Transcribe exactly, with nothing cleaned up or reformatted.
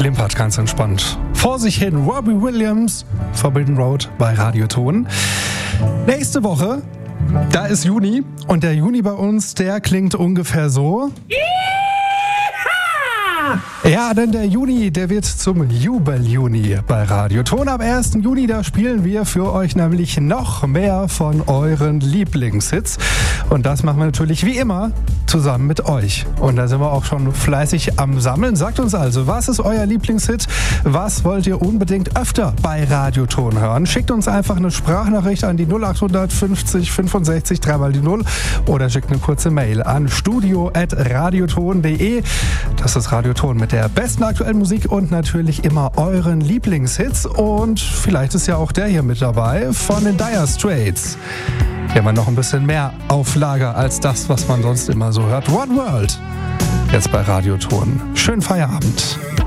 klimpert ganz entspannt vor sich hin. Robbie Williams, Forbidden Road bei Radioton. Nächste Woche, da ist Juni und der Juni bei uns, der klingt ungefähr so. Ja, denn der Juni, der wird zum Jubel-Juni bei Radioton. Am ersten Juni, da spielen wir für euch nämlich noch mehr von euren Lieblingshits. Und das machen wir natürlich wie immer zusammen mit euch. Und da sind wir auch schon fleißig am Sammeln. Sagt uns also, was ist euer Lieblingshit? Was wollt ihr unbedingt öfter bei Radioton hören? Schickt uns einfach eine Sprachnachricht an die null acht fünfzig fünfundsechzig drei mal die null oder schickt eine kurze Mail an studio at radioton punkt de. Das ist Radioton mit der besten aktuellen Musik und natürlich immer euren Lieblingshits. Und vielleicht ist ja auch der hier mit dabei von den Dire Straits. Hier haben wir noch ein bisschen mehr auf Lager als das, was man sonst immer so hört. One World, jetzt bei Radioton. Schönen Feierabend.